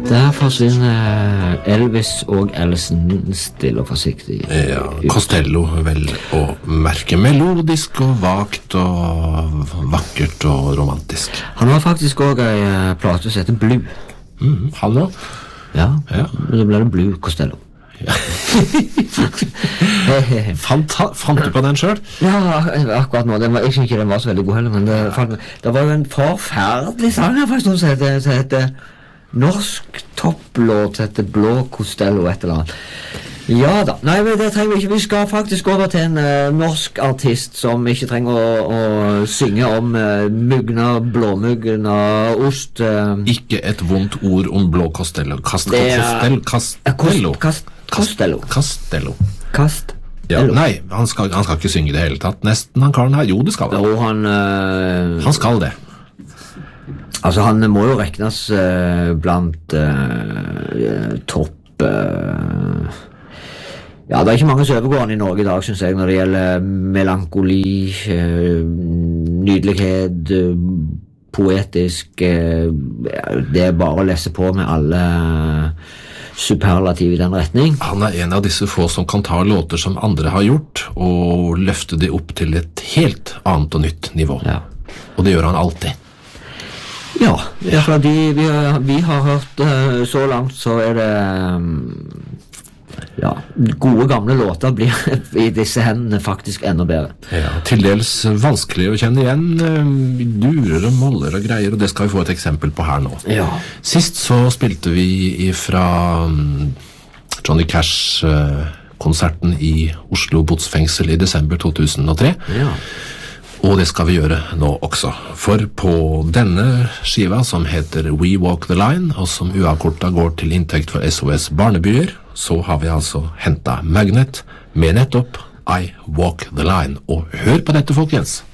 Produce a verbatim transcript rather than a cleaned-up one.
Der forsvinner Elvis og Ellison stille og forsiktig. Ja, Costello vel å merke, melodisk og vagt og vakkert og romantisk. Han har faktisk også en plate som heter Blue. Mm, han også? Ja, ja, men så ble det Blue Costello. Ja. Fanta, fant du på den selv? Ja, akkurat nå. Den var, jeg synes ikke den var så veldig god heller, men det, fant, det var jo en forferdelig sang her faktisk, som heter, som heter norsk topplåt, som heter Blå Costello, et eller annet. Ja da, nei, men det trenger vi ikke. Vi skal faktisk over til en uh, norsk artist som ikke trenger å, å synge om uh, mugna, blåmugna, ost. Uh. Ikke et vondt ord om Blå Costello. Kast, det er... Costello. Costello. Kast, Costello. Costello. Kast. Ja, nei, han skal, han skal ikke synge det hele tatt. Nesten han karen her. Jo, det skal han. Jo, han... Uh... Han skal det. Altså, han må jo regnes uh, blant uh, topp... Uh... Ja, det er ikke mange som overgår han i Norge i dag, synes jeg, når det gjelder melankoli, uh, nydelighet, uh, poetisk... Uh, det er bare å lese på med alle superlativ i den retning. Han er en av disse få som kan ta låter som andre har gjort, og løfte det opp til et helt annet og nytt nivå. Ja. Og det gjør han alltid. Ja, ja. Fordi vi, vi har hørt uh, så langt, så er det um, ja, gode gamle låter blir i disse hendene faktisk enda bedre. Ja, til dels vanskelig å kjenne igjen, uh, durer og moller og greier, og det skal vi få et eksempel på her nå. Ja. Sist så spilte vi fra um, Johnny Cash-konserten uh, i Oslo Botsfengsel i desember to tusen og tre. Ja. Og det skal vi gjøre nå også, for på denne skiva som heter We Walk the Line, og som uavkortet går til inntekt for S O S Barnebyer, så har vi altså hentet Magnet med nettopp I Walk the Line. Og hør på dette, folkens!